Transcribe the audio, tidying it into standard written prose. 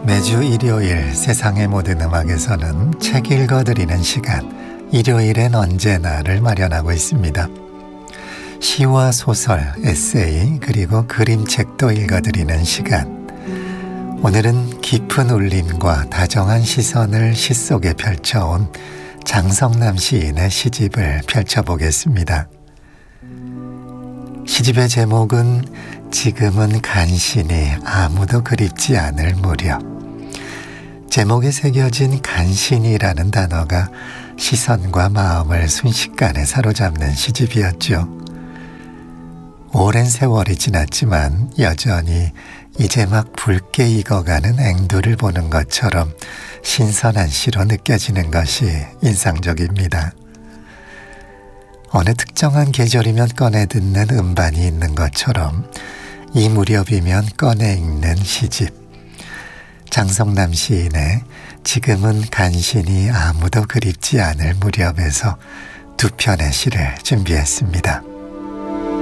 매주 일요일 세상의 모든 음악에서는 책 읽어드리는 시간, 일요일엔 언제나를 마련하고 있습니다. 시와 소설, 에세이, 그리고 그림책도 읽어드리는 시간. 오늘은 깊은 울림과 다정한 시선을 시 속에 펼쳐온 장성남 시인의 시집을 펼쳐보겠습니다. 시집의 제목은 지금은 간신히 아무도 그립지 않을 무렵. 제목에 새겨진 간신이라는 단어가 시선과 마음을 순식간에 사로잡는 시집이었죠. 오랜 세월이 지났지만 여전히 이제 막 붉게 익어가는 앵두를 보는 것처럼 신선한 시로 느껴지는 것이 인상적입니다. 어느 특정한 계절이면 꺼내 듣는 음반이 있는 것처럼 이 무렵이면 꺼내 읽는 시집. 장성남 시인의 지금은 간신히 아무도 그립지 않을 무렵에서 두 편의 시를 준비했습니다.